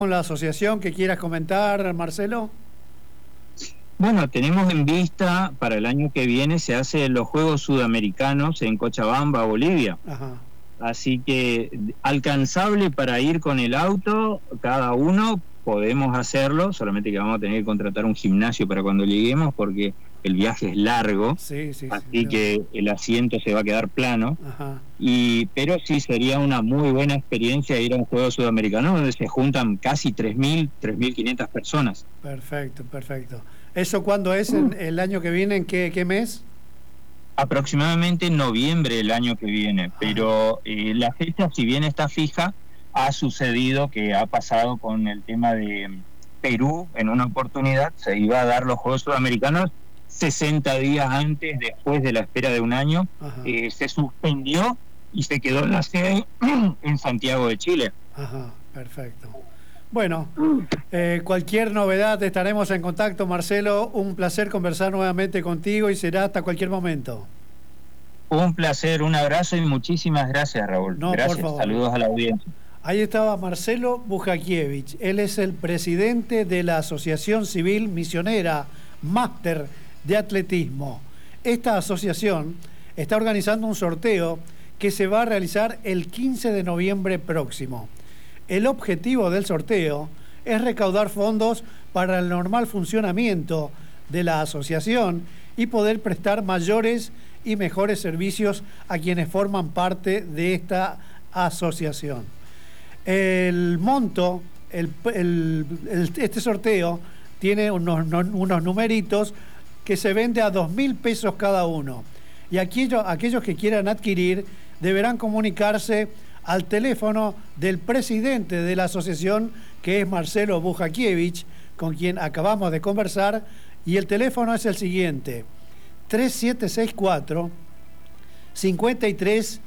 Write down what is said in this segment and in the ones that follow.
La asociación que quieras comentar, Marcelo. Bueno, tenemos en vista para el año que viene se hacen los Juegos Sudamericanos en Cochabamba, Bolivia. Ajá. Así que alcanzable para ir con el auto, cada uno podemos hacerlo, solamente que vamos a tener que contratar un gimnasio para cuando lleguemos porque el viaje es largo, Sí, así que el asiento se va a quedar plano. Ajá. Pero sí sería una muy buena experiencia ir a un juego sudamericano donde se juntan casi 3.500 personas. Perfecto, perfecto. ¿Eso cuándo es? ¿El año que viene? ¿En qué mes? Aproximadamente en noviembre del año que viene, pero la fecha, si bien está fija, ha sucedido que ha pasado con el tema de Perú. En una oportunidad se iba a dar los Juegos Sudamericanos 60 días antes, después de la espera de un año. Se suspendió y se quedó en la sede en Santiago de Chile. Ajá, perfecto. Bueno, cualquier novedad estaremos en contacto, Marcelo. Un placer conversar nuevamente contigo y será hasta cualquier momento. Un placer, un abrazo y muchísimas gracias, Raúl. No, gracias, por favor. Saludos a la audiencia. Ahí estaba Marcelo Bujakiewicz. Él es el presidente de la Asociación Civil Misionera Máster de Atletismo. Esta asociación está organizando un sorteo que se va a realizar el 15 de noviembre próximo. El objetivo del sorteo es recaudar fondos para el normal funcionamiento de la asociación y poder prestar mayores y mejores servicios a quienes forman parte de esta asociación. El monto, este sorteo tiene unos numeritos que se vende a 2.000 pesos cada uno. Y aquellos que quieran adquirir deberán comunicarse al teléfono del presidente de la asociación, que es Marcelo Bujakiewicz, con quien acabamos de conversar, y el teléfono es el siguiente: 3764 53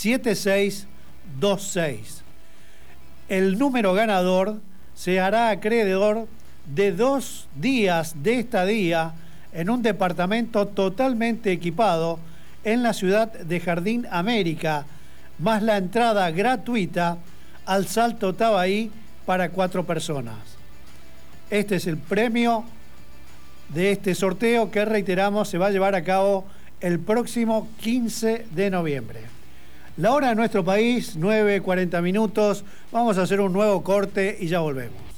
7626. El número ganador se hará acreedor de 2 días de estadía en un departamento totalmente equipado en la ciudad de Jardín América, más la entrada gratuita al Salto Tabaí para 4 personas. Este es el premio de este sorteo que, reiteramos, se va a llevar a cabo el próximo 15 de noviembre. La hora de nuestro país, 9:40. Vamos a hacer un nuevo corte y ya volvemos.